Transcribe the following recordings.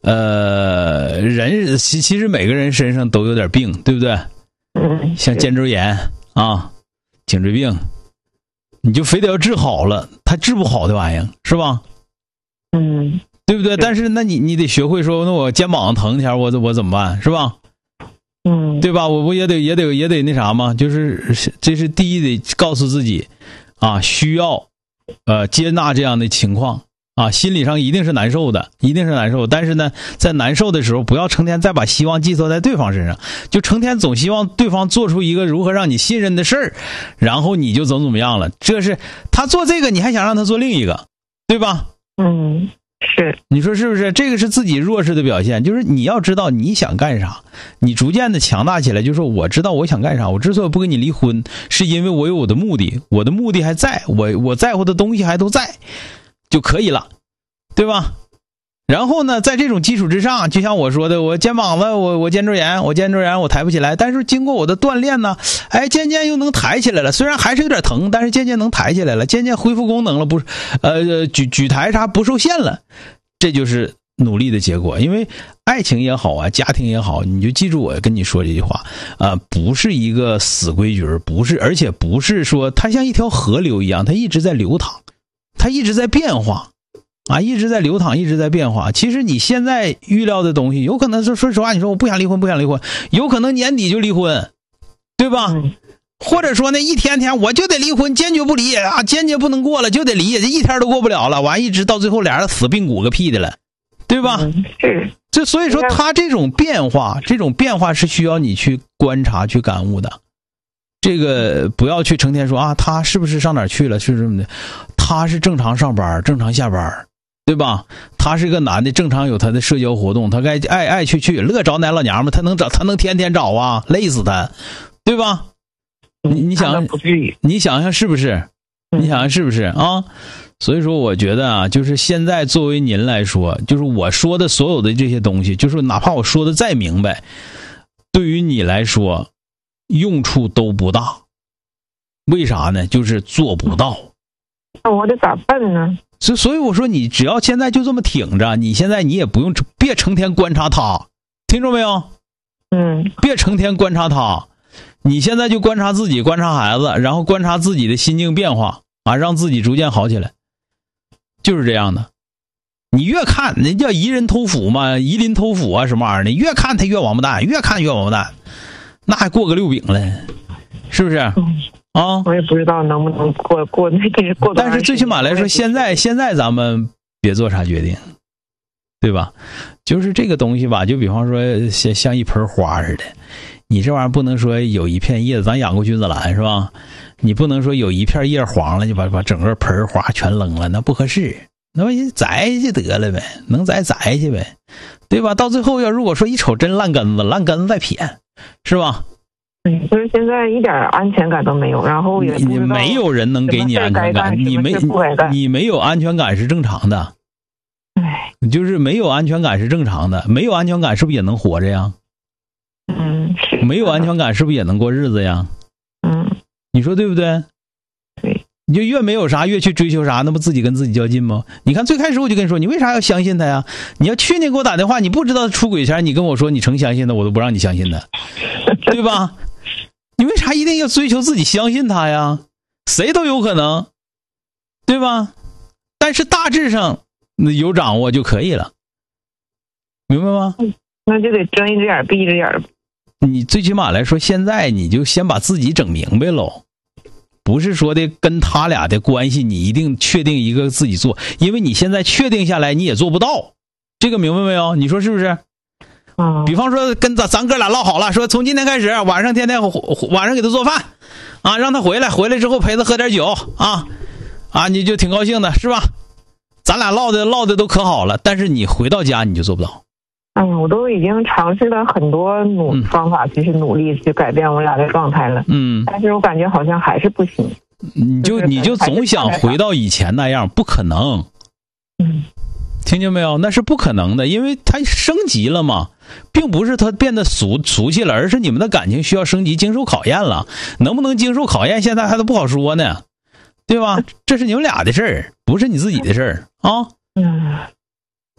人其实每个人身上都有点病，对不对？像肩周炎啊、颈椎病，你就非得要治好了，他治不好的玩意儿，是吧？对不对？但是那你得学会说，那我肩膀疼一下，我怎么办，是吧？对吧？我也得那啥嘛，就是这是第一，得告诉自己啊，需要接纳这样的情况啊，心理上一定是难受的，一定是难受。但是呢，在难受的时候，不要成天再把希望寄托在对方身上，就成天总希望对方做出一个如何让你信任的事儿，然后你就怎么样了。这是他做这个，你还想让他做另一个，对吧？ 是， 你说是不是？这个是自己弱势的表现，就是你要知道你想干啥，你逐渐的强大起来，就是说我知道我想干啥，我之所以不跟你离婚，是因为我有我的目的，我的目的还在，我在乎的东西还都在，就可以了，对吧？然后呢，在这种基础之上，就像我说的，我肩膀子，我肩周炎，我抬不起来，但是经过我的锻炼呢，哎，渐渐又能抬起来了。虽然还是有点疼，但是渐渐能抬起来了，渐渐恢复功能了，不是举抬啥不受限了，这就是努力的结果。因为爱情也好啊，家庭也好，你就记住我跟你说这句话不是一个死规矩，不是，而且不是说它像一条河流一样，它一直在流淌，它一直在变化。一直在流淌，一直在变化。其实你现在预料的东西，有可能是说实话，你说我不想离婚，有可能年底就离婚，对吧？或者说呢，一天天我就得离婚，坚决不离啊，坚决不能过了，就得离，这一天都过不了了，完一直到最后俩人死病骨个屁的了，对吧？这所以说他这种变化是需要你去观察、去感悟的。这个不要去成天说他是不是上哪儿去了，是这么的，他是正常上班，正常下班。对吧？他是个男的，正常有他的社交活动，他该爱去，乐找哪老娘们，他能天天找啊，累死他，对吧？你想想是不是？你想想是不是啊？所以说，我觉得就是现在作为您来说，就是我说的所有的这些东西，就是哪怕我说的再明白，对于你来说用处都不大。为啥呢？就是做不到。 那我得咋办呢？ 所以我说，你只要现在就这么挺着，你现在你也不用别成天观察他，听着没有？别成天观察他，你现在就观察自己，观察孩子，然后观察自己的心境变化让自己逐渐好起来，就是这样的。你越看人叫夷人偷斧嘛，夷邻偷斧什么玩意儿的，越看他越王八蛋，越看越王八蛋，那还过个六饼了，是不是？ 我也不知道能不能过那个过。 但是最起码来说，现在咱们别做啥决定，对吧？就是这个东西吧，就比方说像一盆花似的，你这玩意儿不能说有一片叶子，咱养过君子兰是吧？你不能说有一片叶黄了就把整个盆花全扔了，那不合适。那么栽就得了呗，能栽去呗，对吧？到最后如果说一瞅真烂根子再撇，是吧？ 就是现在一点安全感都没有，然后也不知道没有人能给你安全感，你没有安全感是正常的。就是没有安全感是正常的，没有安全感是不是也能活着呀？没有安全感是不是也能过日子呀？你说对不对？ 对。 你就越没有啥越去追求啥，那不自己跟自己较劲吗？你看最开始我就跟你说，你为啥要相信他呀？你要去年给我打电话，你不知道出轨前，你跟我说你成相信的，我都不让你相信的，对吧？你为啥一定要追求自己相信他呀？谁都有可能，对吧？但是大致上有掌握就可以了，明白吗？ 那就得睁一只眼闭一只眼。 你最起码来说，现在你就先把自己整明白喽，不是说的跟他俩的关系你一定确定一个自己做，因为你现在确定下来你也做不到，这个明白没有？你说是不是？比方说跟咱哥俩唠好了，说从今天开始晚上天天晚上给他做饭让他回来之后陪他喝点酒你就挺高兴的是吧？咱俩唠的都可好了，但是你回到家你就做不到。 我都已经尝试了很多方法，其实努力去改变我俩的状态了，但是我感觉好像还是不行。 你就总想回到以前那样，不可能。听见没有？那是不可能的，因为他升级了嘛，并不是他变得俗气了，而是你们的感情需要升级，经受考验了。能不能经受考验，现在还都不好说呢，对吧？这是你们俩的事儿，不是你自己的事儿啊。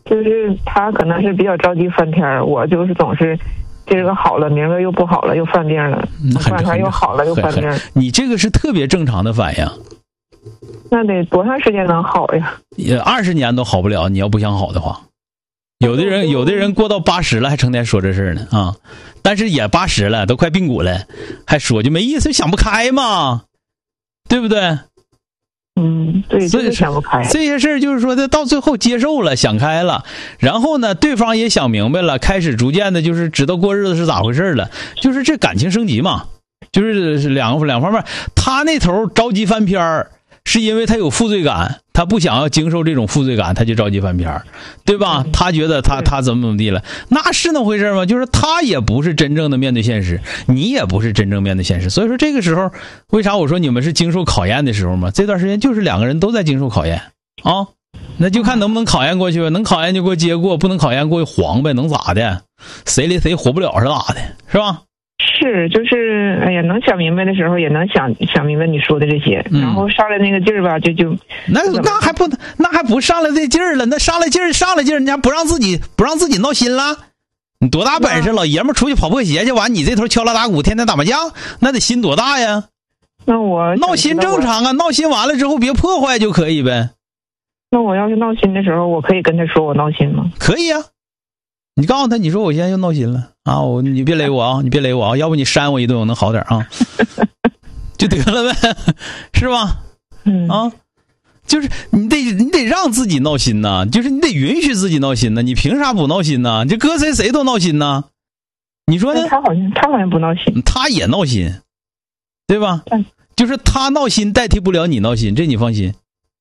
就是他可能是比较着急翻篇，我就是总是这个好了，明儿个又不好了，又犯病了，突然他又好了又犯病。 你这个是特别正常的反应。 那得多长时间能好呀？ 也20年都好不了，你要不想好的话。有的人过到80了还成天说这事呢啊，但是也80了，都快髌骨了，还说就没意思，想不开嘛，对不对？ 对，就是想不开。 这些事儿就是说他到最后接受了，想开了，然后呢，对方也想明白了，开始逐渐的就是知道过日子是咋回事了，就是这感情升级嘛，就是两方面。他那头着急翻篇儿，是因为他有负罪感，他不想要经受这种负罪感，他就着急翻篇儿，对吧？他觉得他怎么地了，那是那回事吗？就是他也不是真正的面对现实，你也不是真正面对现实，所以说这个时候，为啥我说你们是经受考验的时候嘛？这段时间就是两个人都在经受考验啊，那就看能不能考验过去吧，能考验就给我接过，不能考验过去黄呗，能咋的？谁离谁活不了是咋的，是吧？ 是，就是哎呀，能想明白的时候也能想明白你说的这些，然后上来那个劲儿吧，就那还不上来这劲儿了，那上来劲儿，人家不让自己闹心了。你多大本事，老爷们出去跑破鞋去，完你这头敲锣打鼓，天天打麻将，那得心多大呀？ 那我闹心正常啊，闹心完了之后别破坏就可以呗。 那我要是闹心的时候，我可以跟他说我闹心吗？ 可以啊。你告诉他，你说我现在又闹心了啊！你别勒我啊！你别勒我啊！要不你扇我一顿，我能好点啊？就得了呗，是吧？啊，就是你得让自己闹心呐，就是你得允许自己闹心呐。你凭啥不闹心呢？这搁谁都闹心呐？你说呢？ 他好像不闹心， 他也闹心，对吧？就是他闹心代替不了你闹心，这你放心。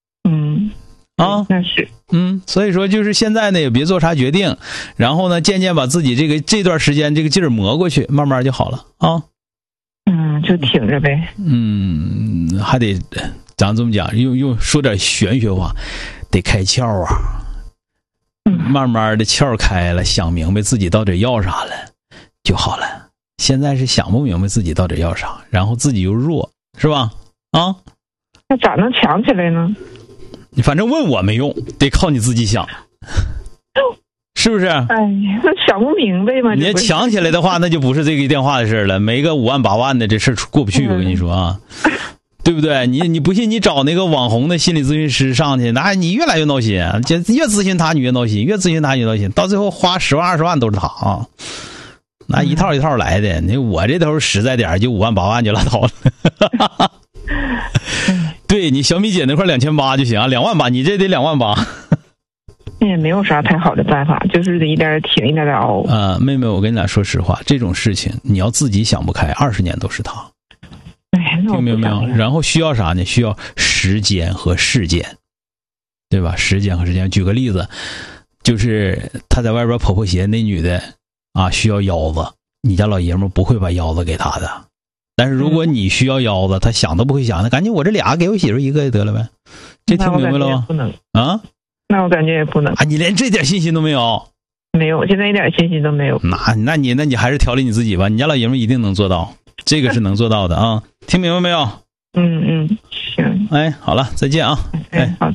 那是。 所以说就是现在呢也别做啥决定，然后呢渐渐把自己这段时间这个劲儿磨过去，慢慢就好了啊。 就挺着呗。 还得咱这么讲，用说点玄学话，得开窍啊。慢慢的窍开了，想明白自己到底要啥了就好了。现在是想不明白自己到底要啥，然后自己又弱，是吧？啊， 那咋能强起来呢？ 你反正问我没用，得靠你自己想，是不是？ 哎呀，想不明白嘛。 你要强起来的话，那就不是这个电话的事了，没个5万8万的这事过不去，我跟你说啊，对不对？你不信，你找那个网红的心理咨询师上去，那你越来越闹心，越咨询他你越闹心，越咨询他越闹心，到最后花10万20万都是他啊，那一套一套来的。你我这头实在点就5万8万就拉倒了。对，你小米姐那块2800就行，2万8，你这得2万8。 也没有啥太好的办法，就是得一点挺一点熬。 妹妹，我跟你俩说实话，这种事情你要自己想不开，20年都是他。听明白没有？然后需要啥呢？需要时间和事件，对吧？时间和时间。举个例子，就是他在外边跑破鞋，那女的啊需要腰子，你家老爷们不会把腰子给他的。但是如果你需要腰子，他想都不会想的，赶紧我这俩给我媳妇一个就得了呗。这听明白了吗？ 不能啊？ 那我感觉也不能啊！你连这点信心都没有？ 没有，现在一点信心都没有。 那你还是调理你自己吧，你家老爷们一定能做到，这个是能做到的啊！听明白没有？ 行。 哎，好了，再见啊！ 好。